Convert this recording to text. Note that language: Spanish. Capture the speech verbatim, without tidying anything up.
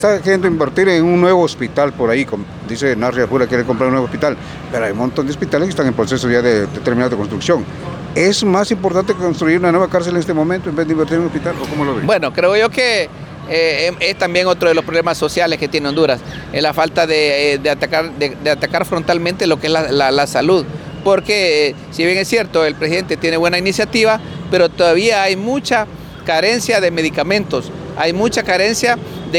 Está queriendo invertir en un nuevo hospital por ahí, como dice Narri Arjura, quiere comprar un nuevo hospital, pero hay un montón de hospitales que están en proceso ya de, de terminar de construcción. ¿Es más importante construir una nueva cárcel en este momento en vez de invertir en un hospital, o cómo lo ven? Bueno, creo yo que eh, es también otro de los problemas sociales que tiene Honduras, es la falta de, de, atacar, de, de atacar frontalmente lo que es la, la, la salud. Porque eh, si bien es cierto, el presidente tiene buena iniciativa, pero todavía hay mucha carencia de medicamentos, hay mucha carencia